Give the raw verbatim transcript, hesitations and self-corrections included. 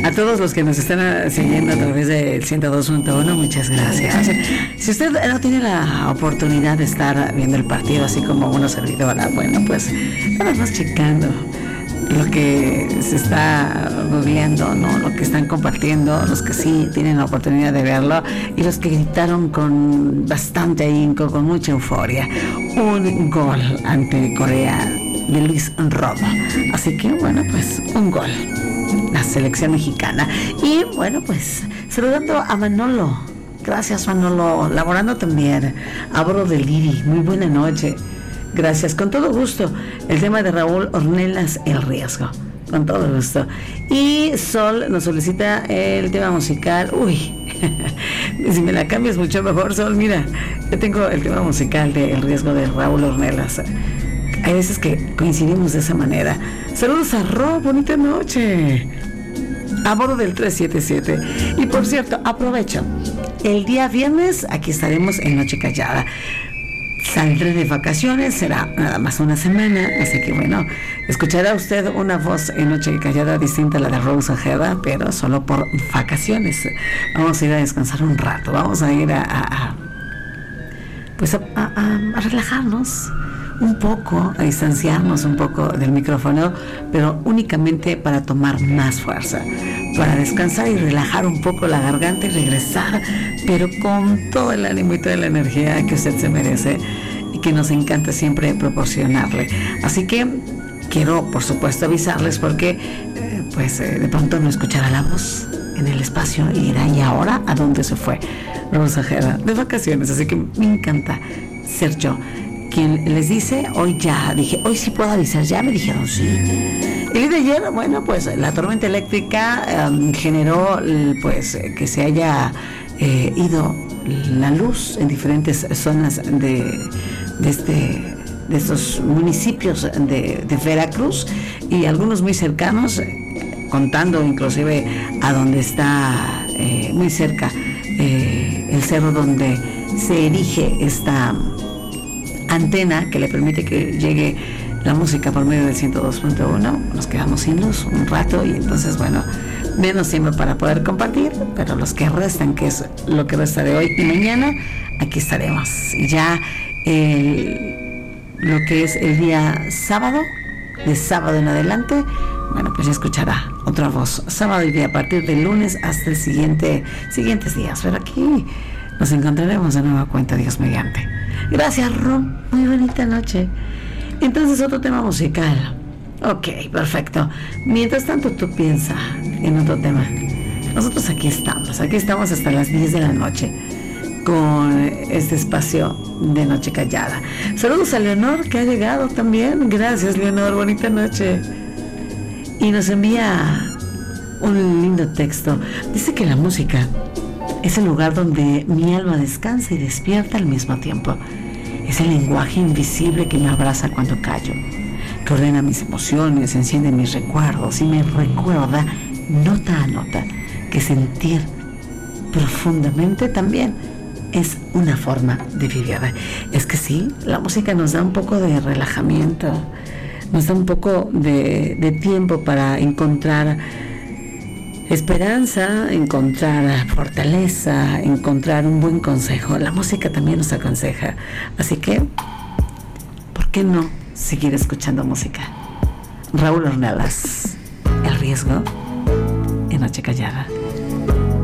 A todos los que nos están siguiendo a través del ciento dos punto uno, muchas gracias. Si usted no tiene la oportunidad de estar viendo el partido así como una servidora, bueno, pues nada más checando lo que se está googleando, ¿no? Lo que están compartiendo, los que sí tienen la oportunidad de verlo y los que gritaron con bastante ahínco, con mucha euforia, un gol ante Corea de Luis Romo. Así que bueno, pues un gol, la selección mexicana. Y bueno, pues saludando a Manolo, gracias Manolo, laborando también a Bro de Liri, muy buena noche. Gracias, con todo gusto. El tema de Raúl Ornelas, El Riesgo, con todo gusto. Y Sol nos solicita el tema musical. Uy, si me la cambias mucho mejor, Sol. Mira, yo tengo el tema musical de El Riesgo de Raúl Ornelas. Hay veces que coincidimos de esa manera. Saludos a Ro, bonita noche. A bordo del trescientos setenta y siete. Y por cierto, aprovecho. El día viernes aquí estaremos en Noche Callada. Saldré de vacaciones, será nada más una semana, así que bueno, escuchará usted una voz en Noche Callada distinta a la de Rose Ojeda, pero solo por vacaciones. Vamos a ir a descansar un rato, vamos a ir a, a, a pues a, a, a relajarnos un poco, a distanciarnos un poco del micrófono, pero únicamente para tomar más fuerza, para descansar y relajar un poco la garganta y regresar, pero con todo el ánimo y toda la energía que usted se merece y que nos encanta siempre proporcionarle. Así que quiero, por supuesto, avisarles porque eh, pues eh, de pronto no escuchará la voz en el espacio y dirá, ¿y ahora a dónde se fue Rosa Ojeda? De vacaciones, así que me encanta ser yo quien les dice. Hoy ya dije, hoy sí puedo avisar, ya me dijeron sí. El día de ayer, bueno, pues la tormenta eléctrica um, generó pues que se haya eh, ido la luz en diferentes zonas de, de este de estos municipios de, de Veracruz y algunos muy cercanos, contando inclusive a donde está eh, muy cerca eh, el cerro donde se erige esta antena que le permite que llegue la música por medio del ciento dos punto uno. Nos quedamos sin luz un rato y entonces bueno, menos tiempo para poder compartir, pero los que restan, que es lo que resta de hoy y mañana, aquí estaremos. Ya el, lo que es el día sábado, de sábado en adelante, bueno, pues ya escuchará otra voz. Sábado y día a partir del lunes hasta el siguiente siguientes días, pero aquí nos encontraremos de nueva cuenta, Dios mediante. Gracias, Rom. Muy bonita noche. Entonces, otro tema musical. Ok, perfecto. Mientras tanto, tú piensa en otro tema. Nosotros aquí estamos. Aquí estamos hasta las diez de la noche con este espacio de Noche Callada. Saludos a Leonor, que ha llegado también. Gracias, Leonor. Bonita noche. Y nos envía un lindo texto. Dice que la música es el lugar donde mi alma descansa y despierta al mismo tiempo. Es el lenguaje invisible que me abraza cuando callo, que ordena mis emociones, enciende mis recuerdos y me recuerda nota a nota que sentir profundamente también es una forma de vivir. Es que sí, la música nos da un poco de relajamiento, nos da un poco de, de tiempo para encontrar esperanza, encontrar fortaleza, encontrar un buen consejo. La música también nos aconseja. Así que, ¿por qué no seguir escuchando música? Raúl Ornelas, El Riesgo, en Noche Callada.